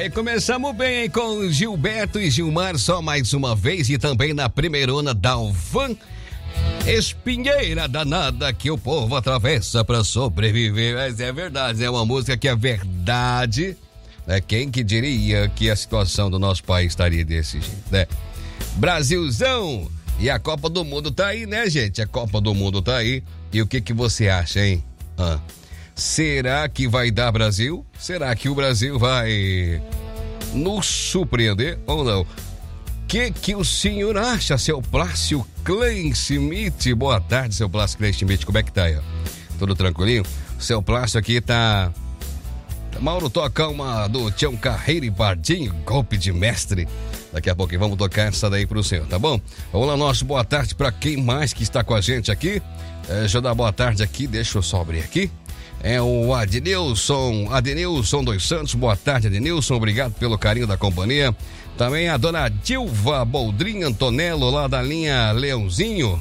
E começamos bem, hein, com Gilberto e Gilmar, só mais uma vez, e também na primeirona Dalvan, espinheira danada que o povo atravessa pra sobreviver. Mas é verdade, é uma música que é verdade, né? Quem que diria que a situação do nosso país estaria desse jeito, né? Brasilzão, e a Copa do Mundo tá aí, né, gente? A Copa do Mundo tá aí, e o que que você acha, hein? Será que vai dar Brasil? Será que o Brasil vai nos surpreender ou não? Que o senhor acha, seu Plácio Kleinschmidt? Boa tarde, seu Plácio Kleinschmidt, como é que tá aí? Tudo tranquilinho? Seu Plácio aqui tá... Mauro toca uma do Tião Carreiro e Pardinho, golpe de mestre. Daqui a pouco vamos tocar essa daí pro senhor, tá bom? Vamos lá, nosso boa tarde pra quem mais que está com a gente aqui. Deixa eu dar boa tarde aqui, deixa eu só abrir aqui. É o Adenilson dos Santos, boa tarde, Adenilson, obrigado pelo carinho da companhia. Também a dona Dilva Boldrin Antonello, lá da linha Leãozinho.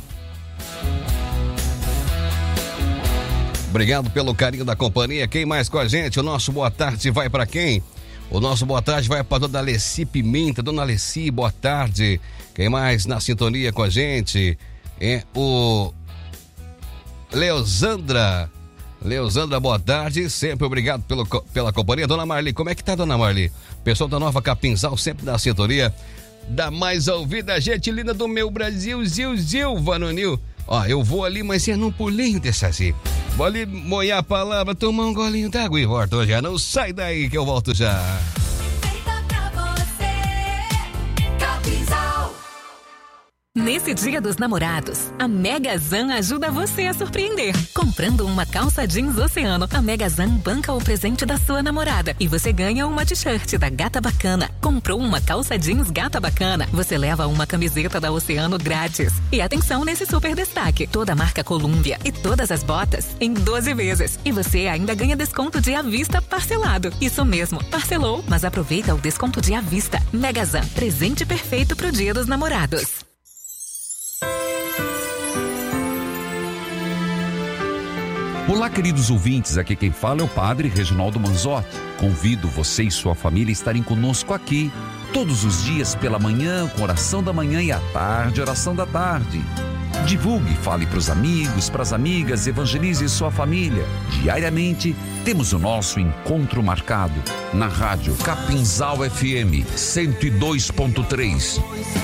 Obrigado pelo carinho da companhia. Quem mais com a gente? O nosso boa tarde vai para quem? O nosso boa tarde vai para dona Alessi Pimenta. Dona Alessi, boa tarde. Quem mais na sintonia com a gente? É o Leosandra, boa tarde, sempre obrigado pela companhia. Dona Marli, como é que tá, dona Marli? Pessoal da Nova Capinzal, sempre na sintonia da mais ouvida, gente linda do meu Brasil, Zil, Vanonil. Ó, eu vou ali, mas é num pulinho desse assim. Vou ali molhar a palavra, tomar um golinho d'água e volto já. Não sai daí que eu volto já. Nesse Dia dos Namorados, a Megazan ajuda você a surpreender. Comprando uma calça jeans Oceano, a Megazan banca o presente da sua namorada e você ganha uma t-shirt da Gata Bacana. Comprou uma calça jeans Gata Bacana, você leva uma camiseta da Oceano grátis. E atenção nesse super destaque, toda a marca Columbia e todas as botas em 12 vezes. E você ainda ganha desconto de à vista parcelado. Isso mesmo, parcelou, mas aproveita o desconto de à vista. Megazan, presente perfeito pro Dia dos Namorados. Olá, queridos ouvintes, aqui quem fala é o Padre Reginaldo Manzotti. Convido você e sua família a estarem conosco aqui, todos os dias pela manhã, com oração da manhã e à tarde, oração da tarde. Divulgue, fale para os amigos, para as amigas, evangelize sua família. Diariamente, temos o nosso encontro marcado na rádio Capinzal FM 102.3.